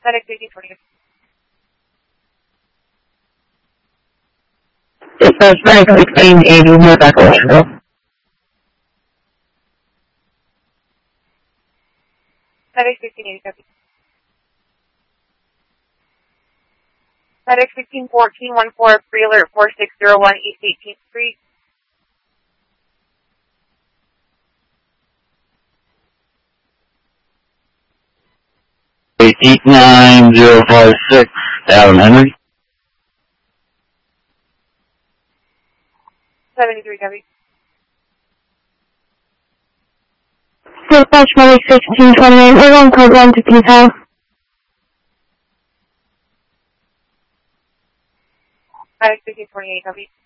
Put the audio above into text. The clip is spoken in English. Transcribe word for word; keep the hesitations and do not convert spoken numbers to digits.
FedEx fifteen twenty-eight. Dispatch FedEx sixteen eighty, North Echo Echo. FedEx fifteen eighty, copy. FedEx fifteen fourteen one four, pre-alert four six zero one East eighteenth Street. eight nine zero five six, Adam Henry. seventy-three, copy. Dispatch FedEx sixteen twenty-nine, we're on code one to P-Town. FedEx fifteen twenty-eight, copy.